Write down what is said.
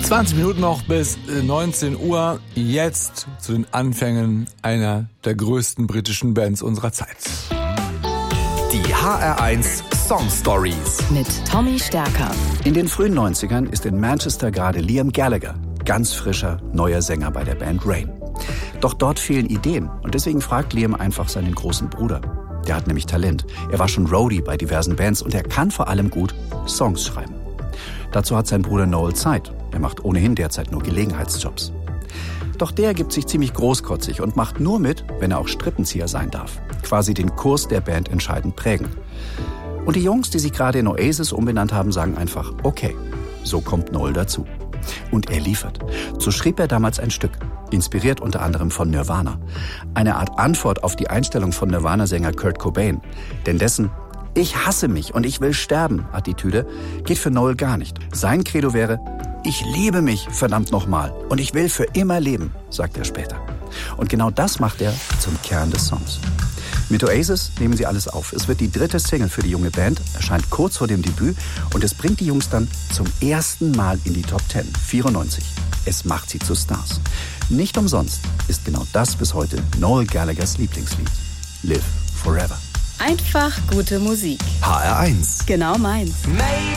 20 Minuten noch bis 19 Uhr. Jetzt zu den Anfängen einer der größten britischen Bands unserer Zeit. Die HR1 Song Stories mit Tommy Stärker. In den frühen 90ern ist in Manchester gerade Liam Gallagher, ganz frischer, neuer Sänger bei der Band Rain. Doch dort fehlen Ideen und deswegen fragt Liam einfach seinen großen Bruder. Der hat nämlich Talent. Er war schon Roadie bei diversen Bands und er kann vor allem gut Songs schreiben. Dazu hat sein Bruder Noel Zeit. Er macht ohnehin derzeit nur Gelegenheitsjobs. Doch der gibt sich ziemlich großkotzig und macht nur mit, wenn er auch Strippenzieher sein darf. Quasi den Kurs der Band entscheidend prägen. Und die Jungs, die sich gerade in Oasis umbenannt haben, sagen einfach, okay, so kommt Noel dazu. Und er liefert. So schrieb er damals ein Stück, inspiriert unter anderem von Nirvana. Eine Art Antwort auf die Einstellung von Nirvana-Sänger Kurt Cobain. Denn dessen "Ich hasse mich und ich will sterben" Attitüde geht für Noel gar nicht. Sein Credo wäre, "Ich liebe mich, verdammt nochmal, und ich will für immer leben", sagt er später. Und genau das macht er zum Kern des Songs. Mit Oasis nehmen sie alles auf. Es wird die 3. Single für die junge Band, erscheint kurz vor dem Debüt und es bringt die Jungs dann zum ersten Mal in die Top 10, 94. Es macht sie zu Stars. Nicht umsonst ist genau das bis heute Noel Gallaghers Lieblingslied. Live Forever. Einfach gute Musik. HR1. Genau meins.